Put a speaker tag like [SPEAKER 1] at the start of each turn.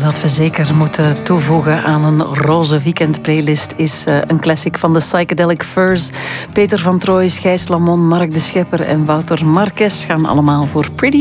[SPEAKER 1] dat we zeker moeten toevoegen aan een roze weekendplaylist is een classic van de Psychedelic Furs. Peter van Trooijs, Gijs Lamon, Mark de Schepper en Wouter Marques gaan allemaal voor Pretty